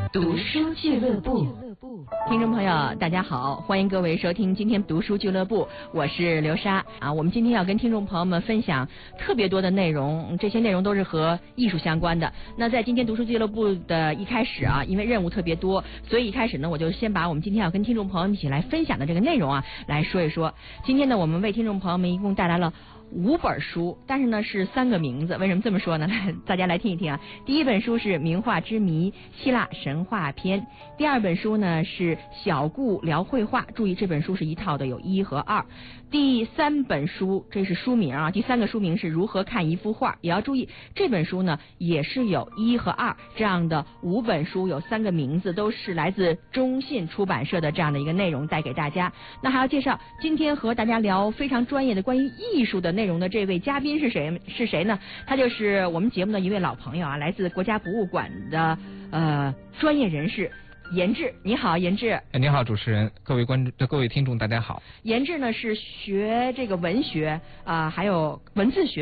读书俱乐部，听众朋友大家好，欢迎各位收听今天读书俱乐部，我是刘莎啊。我们今天要跟听众朋友们分享特别多的内容，这些内容都是和艺术相关的。那在今天读书俱乐部的一开始啊，因为任务特别多，所以一开始呢，我就先把我们今天要跟听众朋友们一起来分享的这个内容啊来说一说。今天呢，我们为听众朋友们一共带来了5本书，但是呢是3个名字。为什么这么说呢？大家来听一听啊。第一本书是《名画之谜：希腊神话篇》，第2本书呢是《小顾聊绘画》，注意这本书是一套的，有1和2。第3本书，这是书名啊，第3个书名是如何看一幅画，也要注意这本书呢也是有1和2这样的5本书，有3个名字，都是来自中信出版社的这样的一个内容带给大家。那还要介绍今天和大家聊非常专业的关于艺术的内容的这位嘉宾是谁呢？他就是我们节目的一位老朋友啊，来自国家博物馆的专业人士严志。你好，严志。 你好，主持人，各位听众大家好。 严志呢是学这个文学还有文字学